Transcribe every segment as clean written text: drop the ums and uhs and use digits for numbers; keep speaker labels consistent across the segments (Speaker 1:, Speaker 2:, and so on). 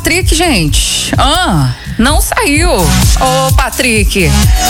Speaker 1: Patrick, gente? Não saiu. Ô, Patrick.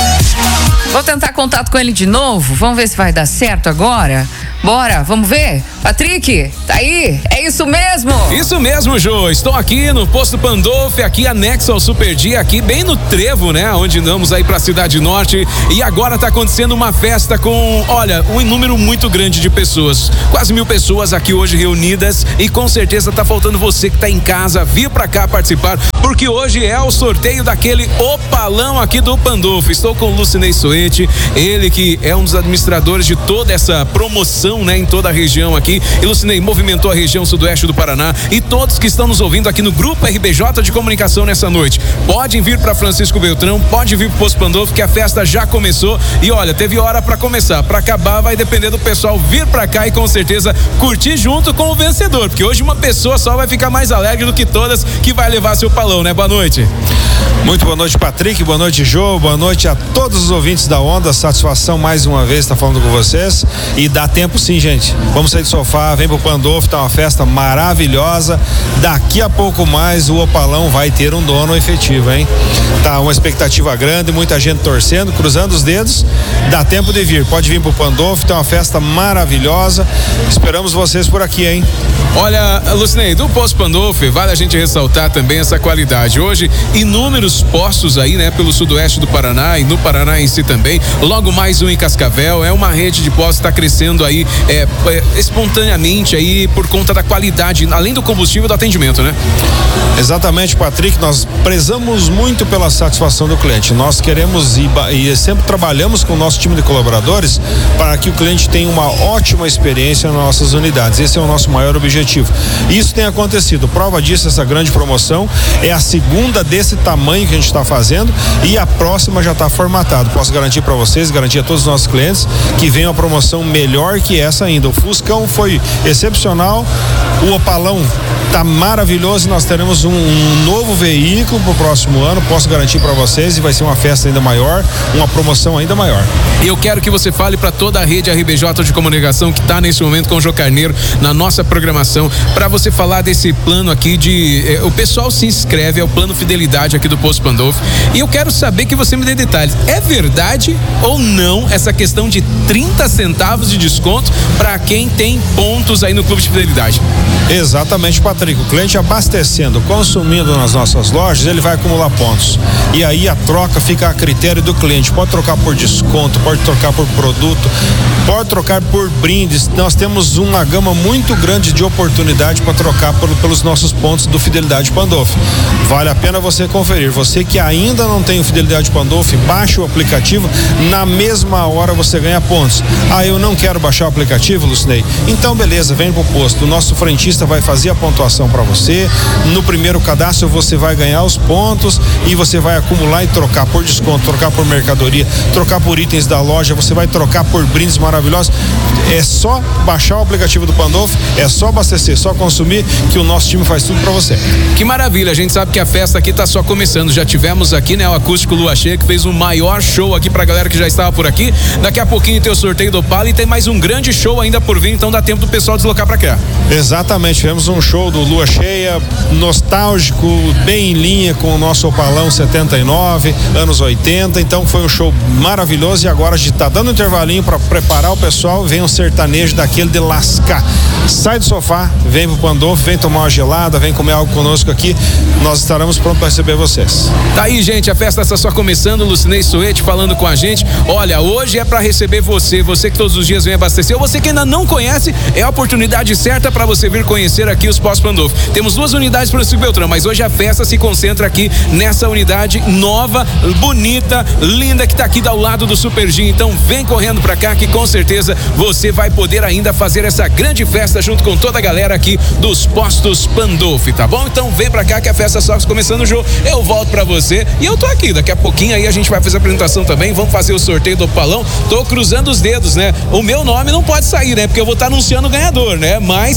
Speaker 1: Vou tentar contato com ele de novo. Vamos ver se vai dar certo agora. Bora, vamos ver? Patrick, tá aí? É isso mesmo?
Speaker 2: Isso mesmo, Jô. Estou aqui no posto Pandolfi, aqui anexo ao Super Dia, aqui bem no Trevo, né? Onde vamos aí pra Cidade Norte. E agora tá acontecendo uma festa com, olha, um número muito grande de pessoas. Quase 1000 pessoas aqui hoje reunidas. E com certeza tá faltando você que tá em casa vir pra cá participar, porque hoje é o sorteio daquele opalão aqui do Pandolfi. Estou com o Lucinei Soete, ele que é um dos administradores de toda essa promoção, né, em toda a região aqui. E Lucinei movimentou a região sudoeste do Paraná, e todos que estão nos ouvindo aqui no Grupo RBJ de Comunicação nessa noite, podem vir para Francisco Beltrão, pode vir pro Posto Pandolfi, que a festa já começou. E olha, teve hora para começar, para acabar vai depender do pessoal vir para cá e com certeza curtir junto com o vencedor, porque hoje uma pessoa só vai ficar mais alegre do que todas que vai levar seu palão, né? Boa noite.
Speaker 3: Muito boa noite, Patrick, boa noite, Jô, boa noite a todos os ouvintes da Onda. Satisfação mais uma vez estar falando com vocês, e dá tempo sim, gente. Vamos sair do sofá, vem pro Pandolfi, tá uma festa maravilhosa. Daqui a pouco mais o opalão vai ter um dono efetivo, hein? Tá uma expectativa grande, muita gente torcendo, cruzando os dedos. Dá tempo de vir, pode vir pro Pandolfi, tá uma festa maravilhosa. Esperamos vocês por aqui, hein?
Speaker 2: Olha, Lucinei, do Posto Pandolfi, vale a gente ressaltar também essa qualidade. Hoje, inúmeros postos aí, né, pelo sudoeste do Paraná e no Paraná em si também. Logo mais um em Cascavel. É uma rede de postos que está crescendo aí espontaneamente aí por conta da qualidade, além do combustível, do atendimento, né?
Speaker 3: Exatamente, Patrick. Nós prezamos muito pela satisfação do cliente. Nós queremos e sempre trabalhamos com o nosso time de colaboradores para que o cliente tenha uma ótima experiência nas nossas unidades. Esse é o nosso maior objetivo. Isso tem acontecido. Prova disso, essa grande promoção é a segunda desse tamanho que a gente está fazendo, e a próxima já está formatada. Posso garantir para vocês, garantir a todos os nossos clientes que vem uma promoção melhor que essa ainda. O Fuscão foi excepcional, o opalão tá maravilhoso, e nós teremos um novo veículo pro próximo ano. Posso garantir para vocês, e vai ser uma festa ainda maior, uma promoção ainda maior.
Speaker 2: E eu quero que você fale para toda a rede RBJ de Comunicação que está nesse momento com o Jô Carneiro na nossa programação, para você falar desse plano aqui o pessoal se inscreve ao plano Fidelidade aqui do Posto Pandolfi, e eu quero saber que você me dê detalhes. É verdade ou não essa questão de 30 centavos de desconto para quem tem pontos aí no Clube de Fidelidade?
Speaker 3: Exatamente, Patrick. O cliente abastecendo, consumindo nas nossas lojas, ele vai acumular pontos. E aí a troca fica a critério do cliente. Pode trocar por desconto, pode trocar por produto, pode trocar por brindes. Nós temos uma gama muito grande de oportunidade para trocar pelos nossos pontos do Fidelidade Pandolfi. Vale a pena você conferir. Você que ainda não tem o Fidelidade Pandolfi, baixe o aplicativo, na mesma hora você ganha pontos. Eu não quero baixar o aplicativo, Lucinei? Então beleza, vem pro posto. O nosso frentista vai fazer a pontuação para você. No primeiro cadastro você vai ganhar os pontos e você vai acumular e trocar por desconto, trocar por mercadoria, trocar por itens da loja, você vai trocar por brindes maravilhosos. É só baixar o aplicativo do Pandolfi, é só abastecer, só consumir, que o nosso time faz tudo para você.
Speaker 2: Que maravilha, a gente sabe que a festa aqui tá só começando. Já tivemos aqui, né, o Acústico Lua Cheia, que fez um maior show aqui pra galera que já estava por aqui. Daqui a pouquinho tem o sorteio do Opala e tem mais um grande show ainda por vir, então dá tempo do pessoal deslocar pra cá.
Speaker 3: Exatamente, tivemos um show do Lua Cheia, nostálgico, bem em linha com o nosso Opalão 79, anos 80, então foi um show maravilhoso. E agora a gente tá dando um intervalinho para preparar o pessoal. Vem um sertanejo daquele de lascar. Sai do sofá, vem pro Pandolfi, vem tomar uma gelada, vem comer algo conosco aqui. Nós estaremos prontos para receber vocês.
Speaker 2: Tá aí, gente, a festa está só começando. Lucinei Soete falando com a gente. Olha, hoje é para receber você que todos os dias vem abastecer, ou você que ainda não conhece, é a oportunidade certa para você vir conhecer aqui os Postos Pandolfi. Temos 2 unidades para o Francisco Beltrão, mas hoje a festa se concentra aqui nessa unidade nova, bonita, linda, que tá aqui ao lado do Super Gin. Então vem correndo para cá, que com certeza você vai poder ainda fazer essa grande festa junto com toda a galera aqui dos Postos Pandolfi, tá bom? Então vem pra cá que a festa só começando o jogo. Eu volto pra você e eu tô aqui. Daqui a pouquinho aí a gente vai fazer a apresentação também. Vamos fazer o sorteio do opalão. Tô cruzando os dedos, né? O meu nome não pode sair, né? Porque eu vou estar anunciando o ganhador, né? Mas que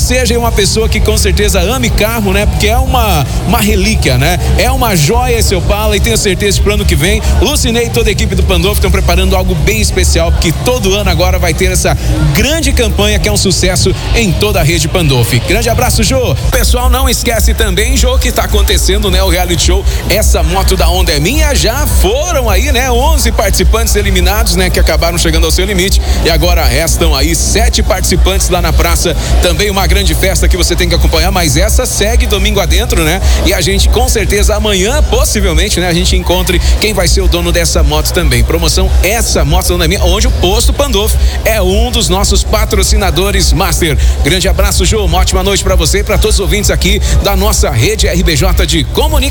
Speaker 2: você já é uma pessoa que com certeza ame carro, né? Porque é uma relíquia, né? É uma joia esse Opala e tenho certeza que pro ano que vem, Lucinei e toda a equipe do Pandolfo estão preparando algo bem especial, porque todo ano agora vai ter essa grande campanha que é um sucesso em toda a rede Pandolfo. Grande abraço, Jô. Pessoal, não esquece também, Jô, que tá acontecendo, né? O reality show Essa Moto da Onda é Minha. Já foram aí, né? 11 participantes eliminados, né? Que acabaram chegando ao seu limite e agora restam aí 7 participantes lá na praça. Também uma grande festa que você tem que acompanhar, mas essa segue domingo adentro, né? E a gente com certeza amanhã, possivelmente, né? A gente encontre quem vai ser o dono dessa moto também. Promoção Essa Moto da Onda é Minha, onde o Posto Pandolfo é um dos nossos patrocinadores master. Grande abraço, Jô. Uma ótima noite para você e para todos os ouvintes aqui da nossa rede RBJ de comunicação.